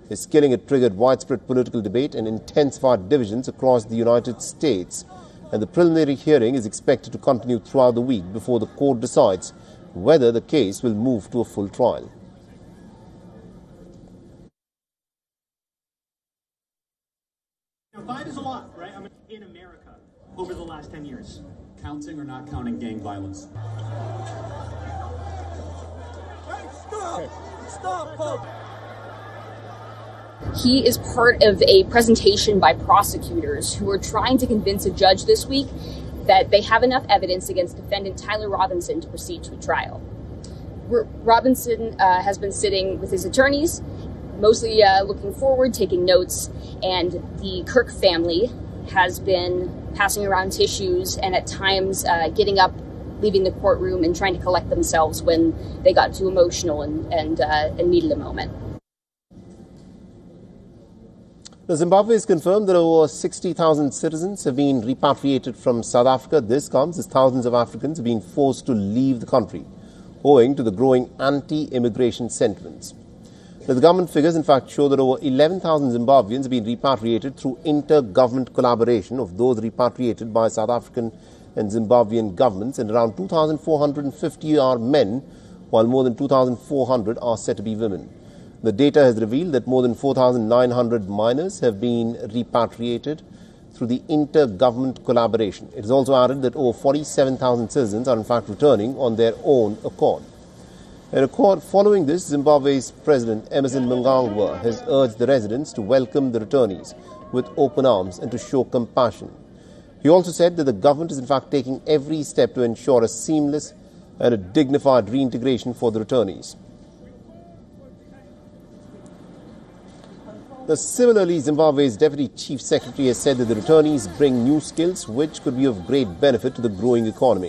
His killing had triggered widespread political debate and intensified divisions across the United States. And the preliminary hearing is expected to continue throughout the week before the court decides whether the case will move to a full trial. Five is a lot, right? I mean, in America over the last 10 years. Counting or not counting gang violence? Hey, stop! Stop, Pope! He is part of a presentation by prosecutors who are trying to convince a judge this week that they have enough evidence against defendant Tyler Robinson to proceed to a trial. Robinson has been sitting with his attorneys, mostly looking forward, taking notes, and the Kirk family has been passing around tissues and at times getting up, leaving the courtroom and trying to collect themselves when they got too emotional and needed a moment. Zimbabwe has confirmed that over 60,000 citizens have been repatriated from South Africa. This comes as thousands of Africans have been forced to leave the country, owing to the growing anti-immigration sentiments. Now, the government figures, in fact, show that over 11,000 Zimbabweans have been repatriated through inter-government collaboration of those repatriated by South African and Zimbabwean governments, and around 2,450 are men, while more than 2,400 are said to be women. The data has revealed that more than 4,900 minors have been repatriated through the inter-government collaboration. It is also added that over 47,000 citizens are in fact returning on their own accord. Following this, Zimbabwe's President Emmerson Mnangagwa has urged the residents to welcome the returnees with open arms and to show compassion. He also said that the government is in fact taking every step to ensure a seamless and a dignified reintegration for the returnees. Similarly, Zimbabwe's Deputy Chief Secretary has said that the returnees bring new skills which could be of great benefit to the growing economy.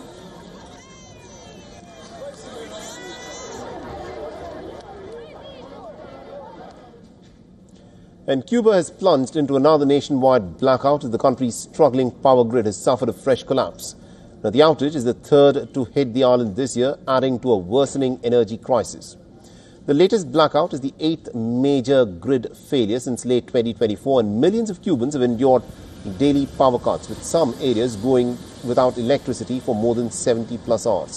And Cuba has plunged into another nationwide blackout as the country's struggling power grid has suffered a fresh collapse. Now, the outage is the third to hit the island this year, adding to a worsening energy crisis. The latest blackout is the 8th major grid failure since late 2024, and millions of Cubans have endured daily power cuts, with some areas going without electricity for more than 70 plus hours.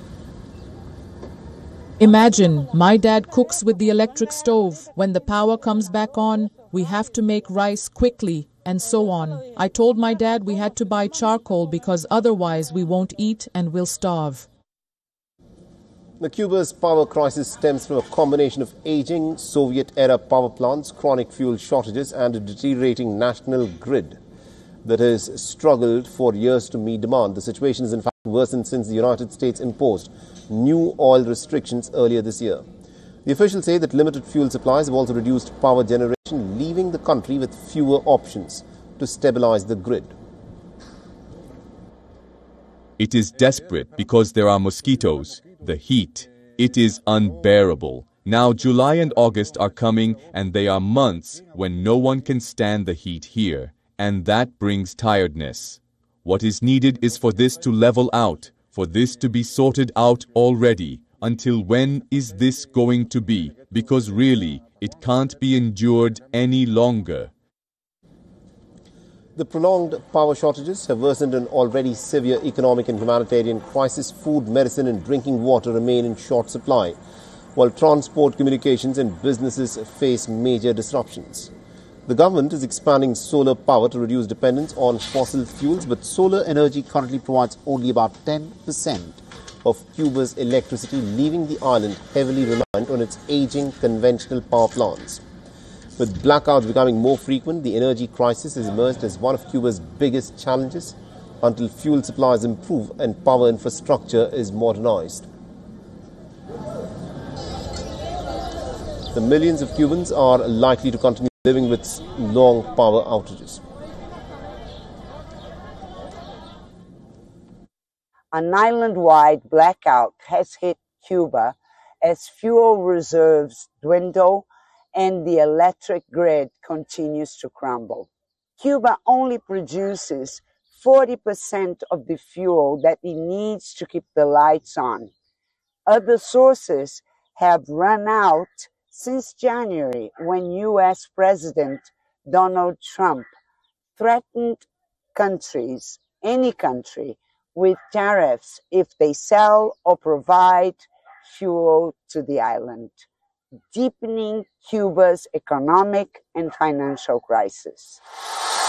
Imagine, my dad cooks with the electric stove. When the power comes back on, we have to make rice quickly, and so on. I told my dad we had to buy charcoal because otherwise we won't eat and we'll starve. Cuba's power crisis stems from a combination of aging Soviet-era power plants, chronic fuel shortages and a deteriorating national grid that has struggled for years to meet demand. The situation has in fact worsened since the United States imposed new oil restrictions earlier this year. The officials say that limited fuel supplies have also reduced power generation, leaving the country with fewer options to stabilize the grid. It is desperate because there are mosquitoes. The heat, it is unbearable. Now July and August are coming and they are months when no one can stand the heat here, and that brings tiredness. What is needed is for this to level out, for this to be sorted out already. Until when is this going to be? Because really, it can't be endured any longer. The prolonged power shortages have worsened an already severe economic and humanitarian crisis. Food, medicine and drinking water remain in short supply, while transport, communications and businesses face major disruptions. The government is expanding solar power to reduce dependence on fossil fuels, but solar energy currently provides only about 10% of Cuba's electricity, leaving the island heavily reliant on its aging conventional power plants. With blackouts becoming more frequent, the energy crisis has emerged as one of Cuba's biggest challenges until fuel supplies improve and power infrastructure is modernized. The millions of Cubans are likely to continue living with long power outages. An island-wide blackout has hit Cuba as fuel reserves dwindle and the electric grid continues to crumble. Cuba only produces 40% of the fuel that it needs to keep the lights on. Other sources have run out since January, when US President Donald Trump threatened countries, any country, with tariffs if they sell or provide fuel to the island, deepening Cuba's economic and financial crisis.